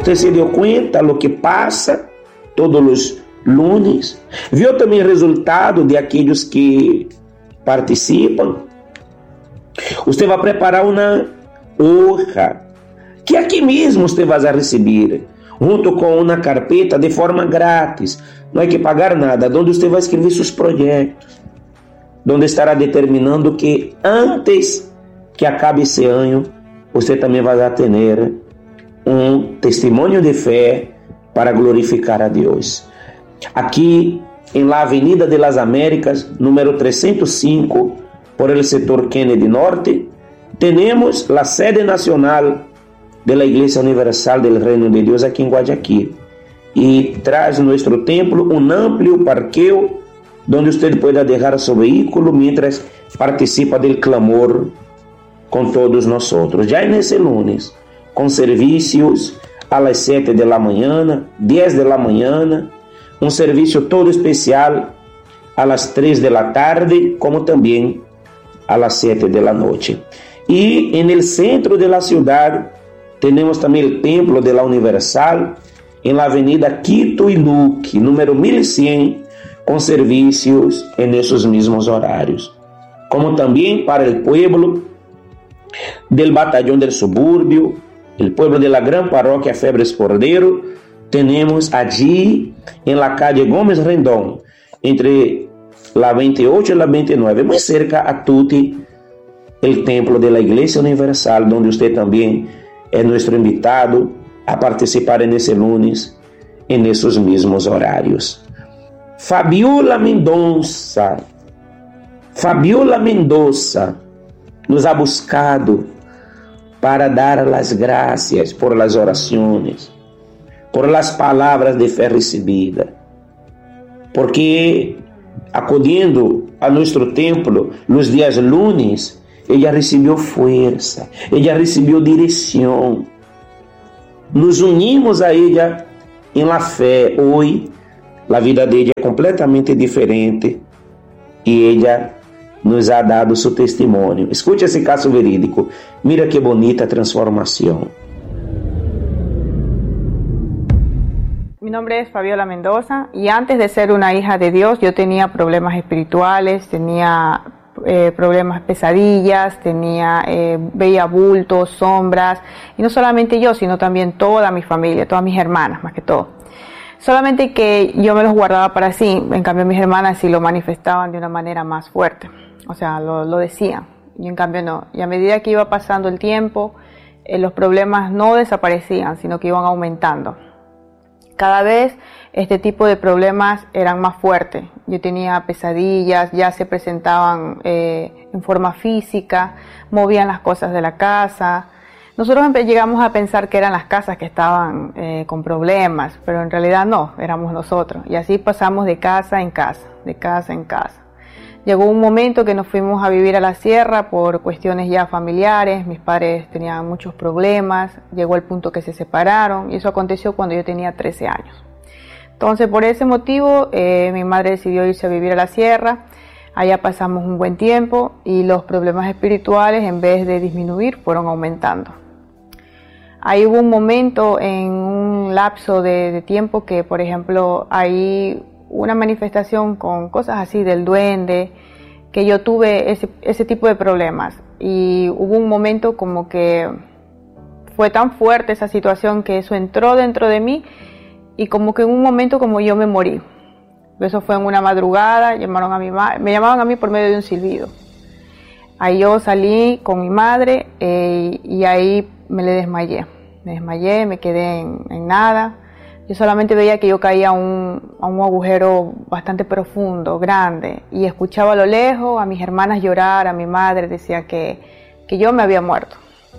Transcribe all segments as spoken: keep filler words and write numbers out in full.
Usted se dio cuenta lo que pasa todos los lunes. Viu também o resultado de aqueles que participam. Você vai preparar uma hoja que aqui mesmo você vai receber, junto com uma carpeta de forma grátis. Não é que pagar nada, onde você vai escrever seus projetos, onde estará determinando que antes que acabe esse ano, você também vai ter um testemunho de fé para glorificar a Deus. Aqui em la Avenida de las Américas, número trezentos e cinco, por el sector Kennedy Norte, temos a sede nacional de la Iglesia Universal del Reino de Deus aqui em Guayaquil. E traz nosso templo um amplo parqueo onde você pode deixar seu veículo mientras participa do clamor com todos nós. Já nesse lunes, com serviços a las sete da manhã, dez da manhã, um serviço todo especial a las três da tarde, como também a las sete da noite. E em el centro de la ciudad temos também o templo de la Universal em la Avenida Quito y Luque, número mil e cem, com serviços em esses mesmos horários. Como também para o pueblo del Batallón del Suburbio, el pueblo de la Gran Parroquia Febres Cordero, temos allí em la calle Gómez Rendón, entre la veintiocho y la veintinueve, muy cerca a Tuti, el templo de la Iglesia Universal, donde usted también é nosso invitado a participar nesse lunes, nesses mesmos horários. Fabiola Mendonça, Fabiola Mendoza nos ha buscado para dar as graças por las orações, por las palavras de fé recebida, porque acudindo a nosso templo nos dias lunes, ela recebeu força, ela recebeu direção. Nos unimos a ela em la fé. Hoje, a vida dela é completamente diferente e ela nos ha dado seu testemunho. Escute esse caso verídico. Mira que bonita transformação. Mi nombre es Fabiola Mendoza y antes de ser una hija de Dios yo tenía problemas espirituales, tenía eh, problemas, pesadillas, tenía, eh, veía bultos, sombras, y no solamente yo, sino también toda mi familia, todas mis hermanas más que todo. Solamente que yo me los guardaba para sí, en cambio mis hermanas sí lo manifestaban de una manera más fuerte, o sea, lo, lo decían, y en cambio no. Y a medida que iba pasando el tiempo, eh, los problemas no desaparecían, sino que iban aumentando. Cada vez este tipo de problemas eran más fuertes. Yo tenía pesadillas, ya se presentaban eh, en forma física, movían las cosas de la casa. Nosotros llegamos a pensar que eran las casas que estaban eh, con problemas, pero en realidad no, éramos nosotros. Y así pasamos de casa en casa, de casa en casa. Llegó un momento que nos fuimos a vivir a la sierra por cuestiones ya familiares, mis padres tenían muchos problemas, llegó el punto que se separaron y eso aconteció cuando yo tenía trece años. Entonces por ese motivo eh, mi madre decidió irse a vivir a la sierra, allá pasamos un buen tiempo y los problemas espirituales en vez de disminuir fueron aumentando. Ahí hubo un momento en un lapso de, de tiempo que por ejemplo hay una manifestación con cosas así del duende, que yo tuve ese, ese tipo de problemas y hubo un momento como que fue tan fuerte esa situación que eso entró dentro de mí y como que en un momento como yo me morí. Eso fue en una madrugada, llamaron a mi ma- me llamaban a mí por medio de un silbido. Ahí yo salí con mi madre eh, y ahí me le desmayé, me desmayé, me quedé en, en nada. Yo solamente veía que yo caía a un, a un agujero bastante profundo, grande, y escuchaba a lo lejos a mis hermanas llorar, a mi madre decía que, que yo me había muerto.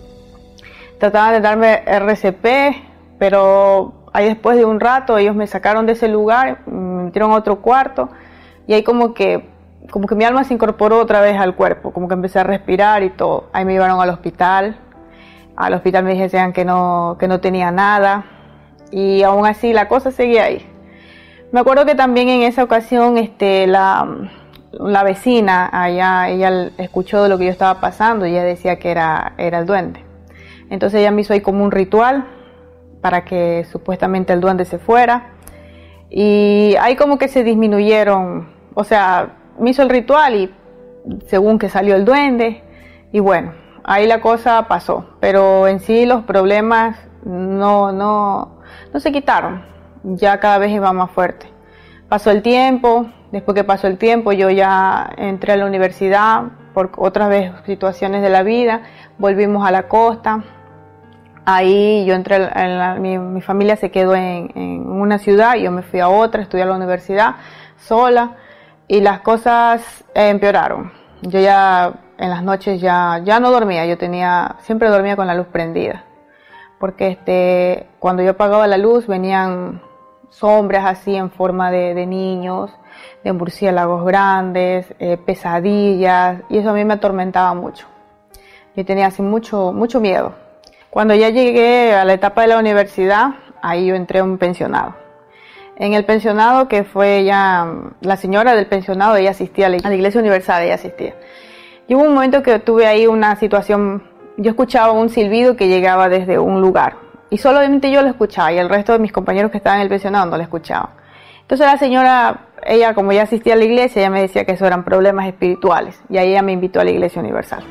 Trataban de darme R C P, pero ahí después de un rato ellos me sacaron de ese lugar, me metieron a otro cuarto, y ahí como que, como que mi alma se incorporó otra vez al cuerpo, como que empecé a respirar y todo. Ahí me llevaron al hospital, al hospital me dijeron que no, que no tenía nada. Y aún así la cosa seguía ahí. Me acuerdo que también en esa ocasión este, la, la vecina allá, ella escuchó de lo que yo estaba pasando y ella decía que era, era el duende. Entonces ella me hizo ahí como un ritual para que supuestamente el duende se fuera. Y ahí como que se disminuyeron, o sea, me hizo el ritual y según que salió el duende, y bueno, ahí la cosa pasó, pero en sí los problemas no, no, no se quitaron, ya cada vez iba más fuerte. Pasó el tiempo, después que pasó el tiempo yo ya entré a la universidad por otras vez situaciones de la vida, volvimos a la costa. Ahí yo entré, en la, mi, mi familia se quedó en, en una ciudad, yo me fui a otra, estudié a la universidad sola y las cosas empeoraron. Yo ya en las noches ya, ya no dormía, yo tenía, siempre dormía con la luz prendida, porque este, cuando yo apagaba la luz venían sombras así en forma de, de niños, de murciélagos grandes, eh, pesadillas, y eso a mí me atormentaba mucho. Yo tenía así mucho, mucho miedo. Cuando ya llegué a la etapa de la universidad, ahí yo entré a un pensionado. En el pensionado, que fue ya la señora del pensionado, ella asistía a la, a la Iglesia Universal, ella asistía. Y hubo un momento que tuve ahí una situación, yo escuchaba un silbido que llegaba desde un lugar. Y solamente yo lo escuchaba y el resto de mis compañeros que estaban en el pensionado no lo escuchaban. Entonces la señora, ella como ya asistía a la iglesia, ella me decía que eso eran problemas espirituales. Y ahí ella me invitó a la Iglesia Universal.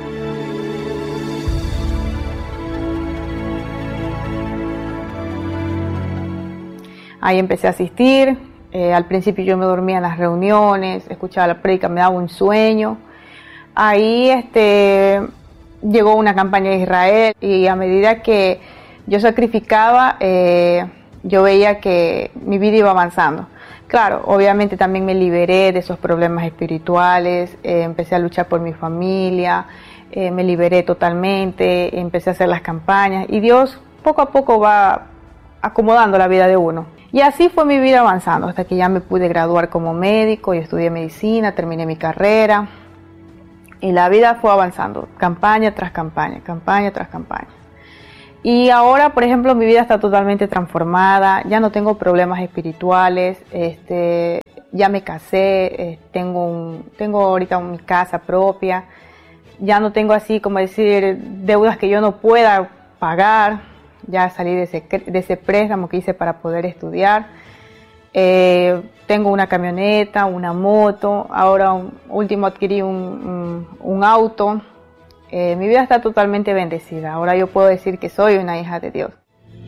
Ahí empecé a asistir, eh, al principio yo me dormía en las reuniones, escuchaba la prédica, me daba un sueño. Ahí este, llegó una campaña de Israel y a medida que yo sacrificaba, eh, yo veía que mi vida iba avanzando. Claro, obviamente también me liberé de esos problemas espirituales, eh, empecé a luchar por mi familia, eh, me liberé totalmente, empecé a hacer las campañas y Dios poco a poco va acomodando la vida de uno. Y así fue mi vida avanzando hasta que ya me pude graduar como médico, yo estudié medicina, terminé mi carrera y la vida fue avanzando, campaña tras campaña, campaña tras campaña. Y ahora, por ejemplo, mi vida está totalmente transformada, ya no tengo problemas espirituales, este, ya me casé, eh, tengo, un, tengo ahorita mi casa propia, ya no tengo así como decir deudas que yo no pueda pagar. Ya salí de ese, de ese préstamo que hice para poder estudiar. Eh, tengo una camioneta, una moto, ahora un, último adquirí un, un, un auto. Eh, mi vida está totalmente bendecida. Ahora yo puedo decir que soy una hija de Dios.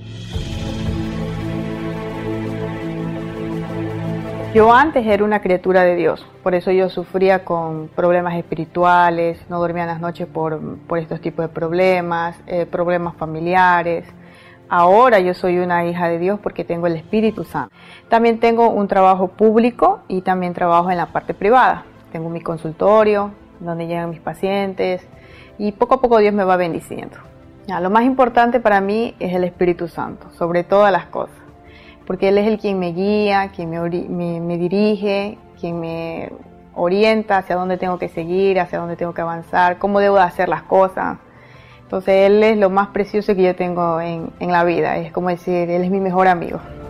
Yo antes era una criatura de Dios, por eso yo sufría con problemas espirituales, no dormía en las noches por, por estos tipos de problemas, eh, problemas familiares. Ahora yo soy una hija de Dios porque tengo el Espíritu Santo. También tengo un trabajo público y también trabajo en la parte privada. Tengo mi consultorio donde llegan mis pacientes y poco a poco Dios me va bendiciendo. Ya, lo más importante para mí es el Espíritu Santo, sobre todas las cosas, porque Él es el quien me guía, quien me, me, me dirige, quien me orienta hacia dónde tengo que seguir, hacia dónde tengo que avanzar, cómo debo de hacer las cosas. Entonces Él es lo más precioso que yo tengo en, en la vida, es como decir, Él es mi mejor amigo.